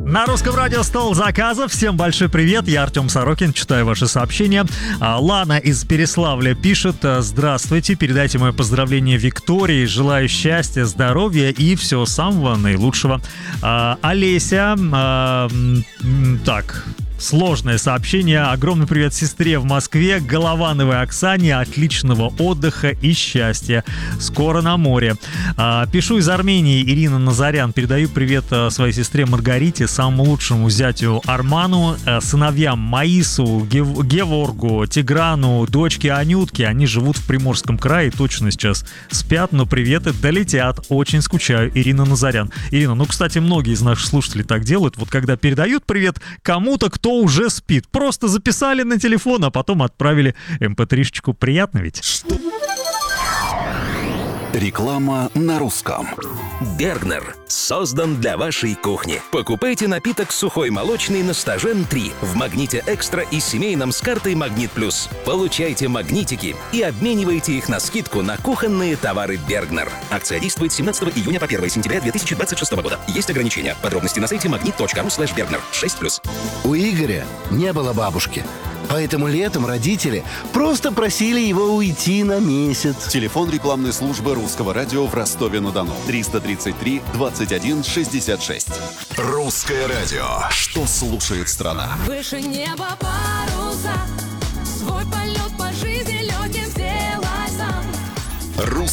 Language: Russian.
На русском радио «Стол заказов». Всем большой привет, я Артем Сорокин, читаю ваши сообщения. Лана из Переславля пишет: здравствуйте, передайте мое поздравление Виктории, желаю счастья, здоровья и всего самого наилучшего. Олеся, сложное сообщение. Огромный привет сестре в Москве, Головановой Оксане, отличного отдыха и счастья. Скоро на море. Пишу из Армении, Ирина Назарян. Передаю привет своей сестре Маргарите, самому лучшему зятю Арману, сыновьям Маису, Геворгу, Тиграну, дочке Анютке. Они живут в Приморском крае, точно сейчас спят, но приветы долетят. Очень скучаю. Ирина Назарян. Ирина, кстати, многие из наших слушателей так делают. Вот когда передают привет кому-то, кто уже спит. Просто записали на телефон, а потом отправили mp3-шечку. Приятно ведь? Реклама на русском. Бергнер создан для вашей кухни. Покупайте напиток сухой молочный на Стажен 3 в Магните Экстра и семейном с картой Магнит Плюс. Получайте магнитики и обменивайте их на скидку на кухонные товары Бергнер. Акция действует с 17 июня по 1 сентября 2026 года. Есть ограничения. Подробности на сайте magnet.ru/Bergner. 6+. У Игоря не было бабушки. Поэтому летом родители просто просили его уйти на месяц. Телефон рекламной службы Русского радио в Ростове-на-Дону. 333 21 66. Русское радио. Что слушает страна? Выше неба паруса, свой полет по жизни легким сделай сам.